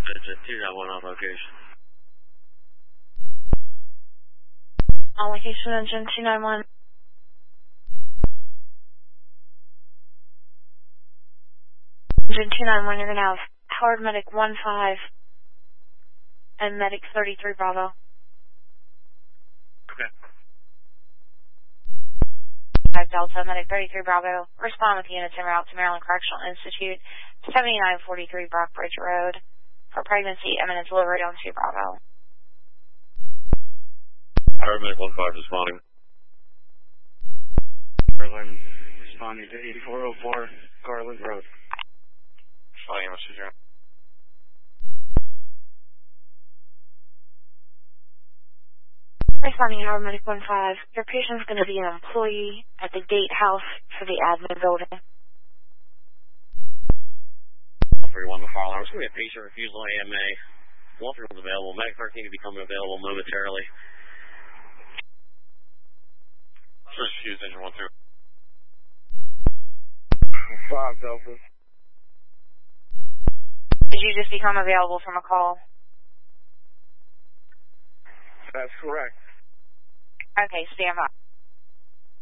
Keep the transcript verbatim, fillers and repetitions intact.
It's a two nine one on location. On location, engine two nine one. Engine two nine one, you're going to have Howard Medic one five and Medic thirty-three Bravo. Okay. five Delta, Medic thirty-three Bravo. Respond with units en route to Maryland Correctional Institute, seventy-nine forty-three Brockbridge Road, for pregnancy, imminent delivery on two Bravo. Howard Medic one five responding. Garland responding to eighty-four oh four Garland Road. Responding, Mister John. Responding Howard Medic one five. Your patient's going to be an employee at the gatehouse for the admin building. three one to follow. We're going to get patient refusal A M A. one three one's available. Medic thirteen will become available momentarily. First refuse engine one three. five Delta. Did you just become available from a call? That's correct. Okay, stand by.